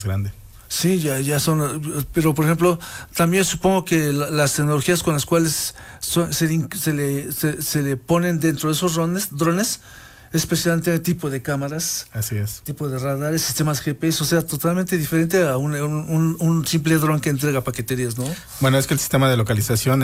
grande. Sí, ya son, pero por ejemplo, también supongo que las tecnologías con las cuales se le ponen dentro de esos drones, especialmente el tipo de cámaras, Así es. tipo de radares, sistemas GPS, o sea, totalmente diferente a un simple dron que entrega paqueterías, ¿no? Bueno, es que el sistema de localización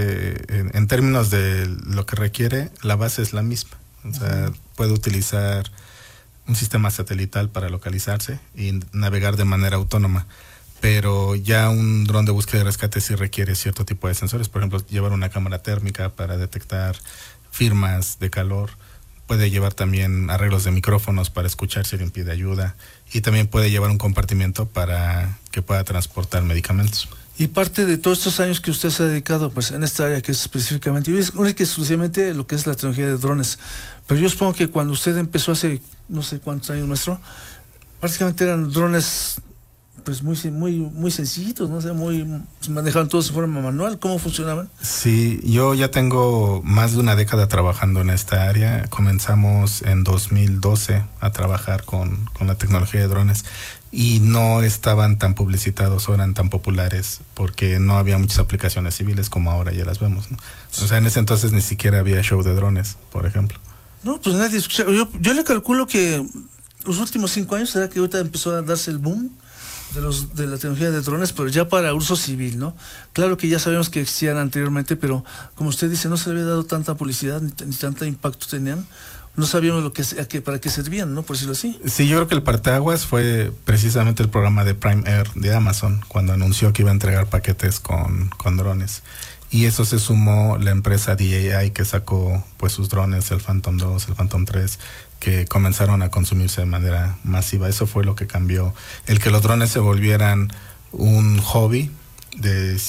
en términos de lo que requiere, la base es la misma. O sea, puede utilizar un sistema satelital para localizarse y navegar de manera autónoma, pero ya un dron de búsqueda y rescate sí requiere cierto tipo de sensores. Por ejemplo, llevar una cámara térmica para detectar firmas de calor, puede llevar también arreglos de micrófonos para escuchar si alguien pide ayuda, y también puede llevar un compartimento para que pueda transportar medicamentos. Y parte de todos estos años que usted se ha dedicado pues en esta área que es específicamente, y es única y exclusivamente lo que es la tecnología de drones, pero yo supongo que cuando usted empezó hace no sé cuántos años, maestro, prácticamente eran drones pues muy sencillitos, no sé, se manejaban todos de forma manual. ¿Cómo funcionaban? Sí, yo ya tengo más de una década trabajando en esta área. Comenzamos en 2012 a trabajar con la tecnología de drones y no estaban tan publicitados o eran tan populares porque no había muchas aplicaciones civiles como ahora ya las vemos, ¿no? O sea, en ese entonces ni siquiera había show de drones, por ejemplo. No, pues nadie escuchaba. Yo le calculo que los últimos 5 años será que ahorita empezó a darse el boom de la tecnología de drones, pero ya para uso civil, ¿no? Claro que ya sabemos que existían anteriormente, pero como usted dice, no se le había dado tanta publicidad ni tanta impacto tenían. No sabíamos para qué servían, ¿no? Por decirlo así. Sí, yo creo que el parteaguas fue precisamente el programa de Prime Air de Amazon, cuando anunció que iba a entregar paquetes con drones. Y eso se sumó la empresa DJI, que sacó pues sus drones, el Phantom 2, el Phantom 3, que comenzaron a consumirse de manera masiva. Eso fue lo que cambió, el que los drones se volvieran un hobby de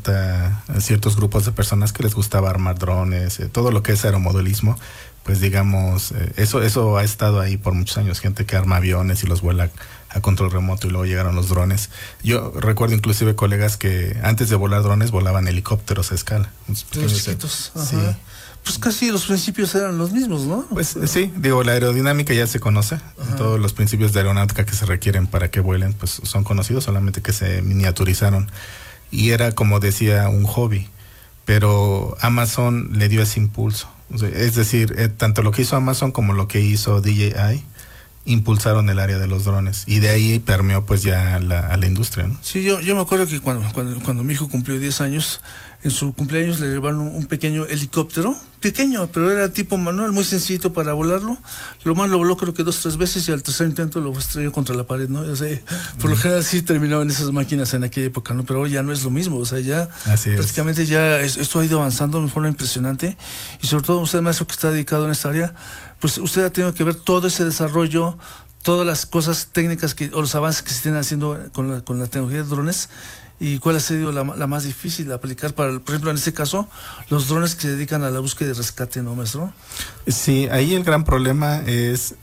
ciertos grupos de personas que les gustaba armar drones, todo lo que es aeromodelismo. Pues digamos, eso ha estado ahí por muchos años, gente que arma aviones y los vuela a control remoto, y luego llegaron los drones. Yo recuerdo inclusive colegas que antes de volar drones volaban helicópteros a escala. Los chiquitos. Sí. Pues casi los principios eran los mismos, ¿no? Pues sí, digo, la aerodinámica ya se conoce. Todos los principios de aeronáutica que se requieren para que vuelen, pues son conocidos, solamente que se miniaturizaron. Y era, como decía, un hobby. Pero Amazon le dio ese impulso. O sea, es decir, tanto lo que hizo Amazon como lo que hizo DJI impulsaron el área de los drones, y de ahí permeó pues ya a la industria, ¿no? Sí, yo me acuerdo que cuando mi hijo cumplió 10 años, en su cumpleaños le llevaron un pequeño helicóptero, pequeño, pero era tipo manual, muy sencillito para volarlo. Lo voló creo que 2 o 3 veces, y al tercer intento lo estrelló contra la pared, ¿no? O sea, por lo general sí terminaban esas máquinas en aquella época, ¿no? Pero hoy ya no es lo mismo, o sea, ya prácticamente ya esto ha ido avanzando de forma impresionante, y sobre todo usted, maestro, que está dedicado en esta área, pues usted ha tenido que ver todo ese desarrollo, todas las cosas técnicas o los avances que se estén haciendo con la tecnología de drones. ¿Y cuál ha sido la más difícil de aplicar para, por ejemplo, en este caso, los drones que se dedican a la búsqueda y rescate, ¿no, maestro? Sí, ahí el gran problema es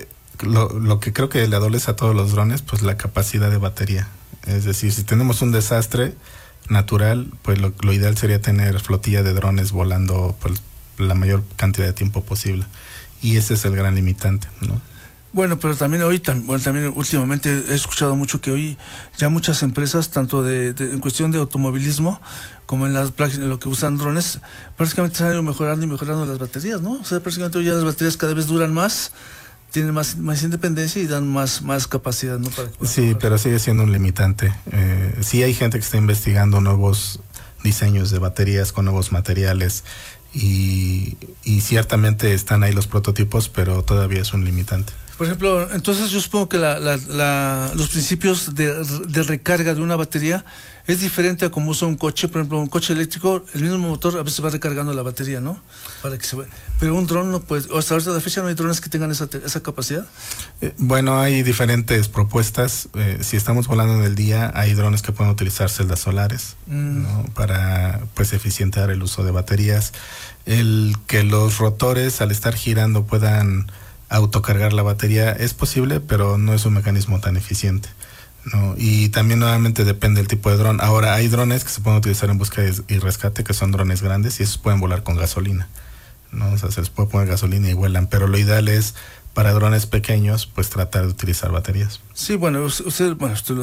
lo que creo que le adolece a todos los drones, pues la capacidad de batería. Es decir, si tenemos un desastre natural, pues lo ideal sería tener flotilla de drones volando pues la mayor cantidad de tiempo posible. Y ese es el gran limitante, ¿no? Bueno, pero también también últimamente he escuchado mucho que hoy ya muchas empresas, tanto en cuestión de automovilismo como en lo que usan drones, prácticamente se han ido mejorando las baterías, ¿no? O sea, prácticamente hoy ya las baterías cada vez duran más, tienen más independencia y dan más capacidad, ¿no? Sí, pero sigue siendo un limitante. Sí hay gente que está investigando nuevos diseños de baterías con nuevos materiales, y ciertamente están ahí los prototipos, pero todavía es un limitante. Por ejemplo, entonces yo supongo que los principios de recarga de una batería es diferente a como usa un coche. Por ejemplo, un coche eléctrico, el mismo motor a veces va recargando la batería, ¿no? Pero un dron no puede, o hasta ahorita de la fecha no hay drones que tengan esa capacidad. Bueno, hay diferentes propuestas. Si estamos volando en el día, hay drones que pueden utilizar celdas solares, ¿no? Para pues eficientar el uso de baterías. El que los rotores al estar girando puedan autocargar la batería es posible, pero no es un mecanismo tan eficiente, ¿no? Y también nuevamente depende del tipo de dron. Ahora hay drones que se pueden utilizar en búsqueda y rescate, que son drones grandes, y esos pueden volar con gasolina, ¿no? O sea, se les puede poner gasolina y vuelan, pero lo ideal es para drones pequeños pues tratar de utilizar baterías. Sí, usted